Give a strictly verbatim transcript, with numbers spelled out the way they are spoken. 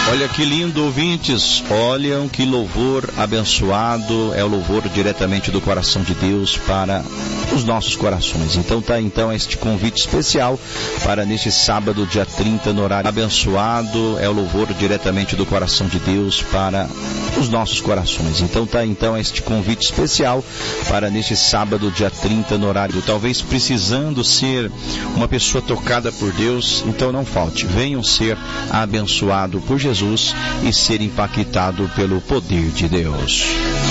Olha que lindo, ouvintes. Olham que louvor abençoado. É o louvor diretamente do coração de Deus para os nossos corações. Então tá então este convite especial para neste sábado, dia trinta, no horário abençoado. É o louvor diretamente do coração de Deus para os nossos corações. Então tá então este convite especial para neste sábado, dia trinta, no horário, talvez precisando ser uma pessoa tocada por Deus. Então não falte, venham ser abençoados por Jesus e ser impactado pelo poder de Deus.